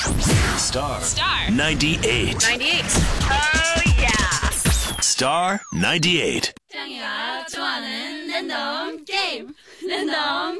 Star 98. 98. Oh yeah. Star 98. 짱이가 좋아하는 랜덤 게임. 랜덤